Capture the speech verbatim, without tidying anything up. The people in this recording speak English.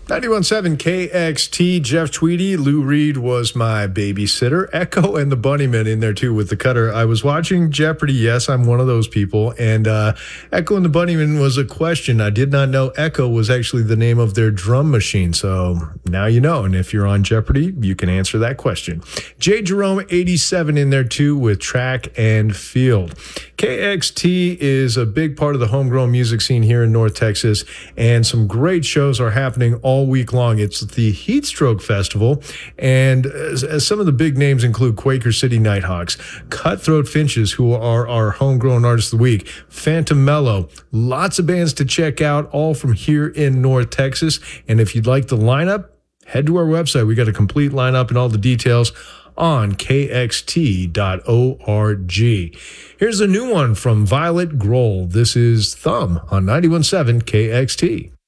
ninety-one point seven K X T, Jeff Tweedy. Lou Reed was my babysitter. Echo and the Bunnymen in there, too, with the cutter. I was watching Jeopardy. Yes, I'm one of those people. And uh, Echo and the Bunnymen was a question. I did not know Echo was actually the name of their drum machine. So now you know. And if you're on Jeopardy, you can answer that question. J. Jerome, eighty-seven in there, too, with Track and Field. K X T is a big part of the homegrown music scene here in North Texas. And some great shows are happening all week long. It's the Heatstroke Festival, and as, as some of the big names include Quaker City Nighthawks, Cutthroat Finches, who are our homegrown artists of the week, Phantom Mellow, lots of bands to check out, all from here in North Texas. And if you'd like the lineup, head to our website. We got a complete lineup and all the details on K X T dot org. Here's a new one from Violet Grohl. This is Thumb on ninety-one point seven K X T.